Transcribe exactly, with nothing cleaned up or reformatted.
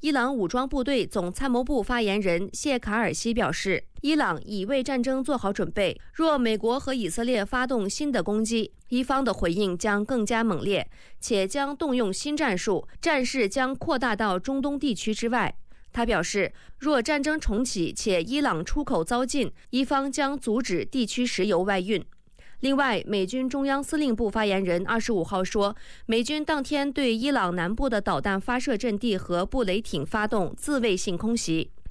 伊朗武装部队总参谋部发言人谢卡尔西表示，伊朗已为战争做好准备，若美国和以色列发动新的攻击，伊方的回应将更加猛烈，且将动用新战术，战事将扩大到中东地区之外。他表示，若战争重启且伊朗出口遭禁，伊方将阻止地区石油外运。另外，美军中央司令部发言人二十五号说，美军当天对伊朗南部的导弹发射阵地和布雷艇发动自卫性空袭。